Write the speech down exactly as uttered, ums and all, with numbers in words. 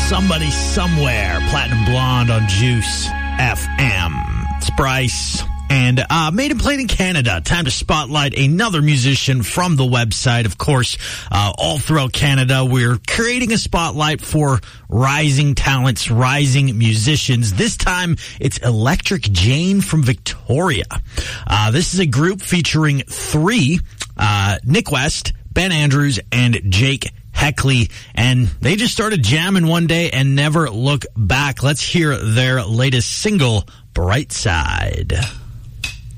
Somebody Somewhere, Platinum Blonde on Juice F M. It's Bryce. And uh, made and played in Canada. Time to spotlight another musician from the website. Of course, uh, all throughout Canada, we're creating a spotlight for rising talents, rising musicians. This time, it's Electric Jane from Victoria. Uh, this is a group featuring three, uh, Nick West, Ben Andrews, and Jake Heckley, and they just started jamming one day and never look back. Let's hear their latest single, Bright Side.